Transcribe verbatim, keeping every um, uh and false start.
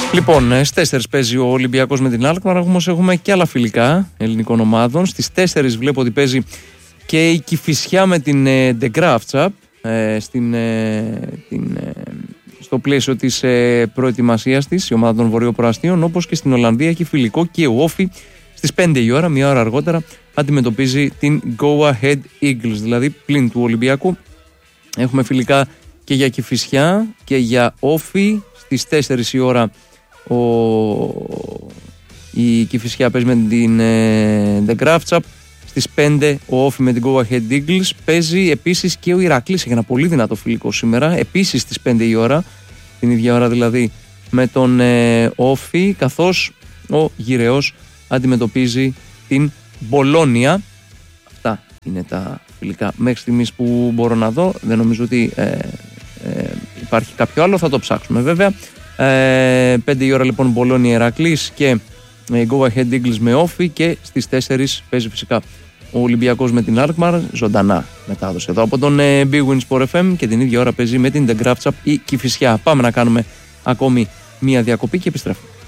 Λοιπόν, στις τέσσερις παίζει ο Ολυμπιακός με την Alkmaar, όμως έχουμε και άλλα φιλικά ελληνικών ομάδων. Στις τέσσερις βλέπω ότι παίζει και η Κηφισιά με την ε, De Graafschap ε, στην, ε, την, ε, στο πλαίσιο της ε, προετοιμασίας της, η ομάδα των Βορειοπροαστίων, όπως και στην Ολλανδία έχει φιλικό και ο Όφι στις πέντε η ώρα, μία ώρα αργότερα, αντιμετωπίζει την Go Ahead Eagles, δηλαδή πλην του Ολυμπιακού. Έχουμε φιλικά και για Κηφισιά και για Όφι. Στις τέσσερις η ώρα ο... η Κηφισιά παίζει με την ε, De Graafschap. Στις πέντε ο Όφι με την Go Ahead Eagles. Παίζει επίσης και ο Ηρακλής, έχει ένα πολύ δυνατό φιλικό σήμερα, επίσης στις πέντε η ώρα, την ίδια ώρα δηλαδή με τον ε, Όφι, καθώς ο Γιρεός αντιμετωπίζει την Μπολόνια. Αυτά είναι τα φιλικά μέχρι στιγμής που μπορώ να δω. Δεν νομίζω ότι ε, ε, υπάρχει κάποιο άλλο, θα το ψάξουμε βέβαια. ε, πέντε η ώρα λοιπόν Μπολόνια Ηρακλής και ε, Go Ahead Eagles με Όφι, και στις τέσσερις παίζει φυσικά ο Ολυμπιακός με την Alkmaar, ζωντανά μετάδοση εδώ από τον ε, Big Win Sport εφ εμ, και την ίδια ώρα παίζει με την De Graafschap η Κηφισιά. Πάμε να κάνουμε ακόμη μία διακοπή και επιστρέφουμε.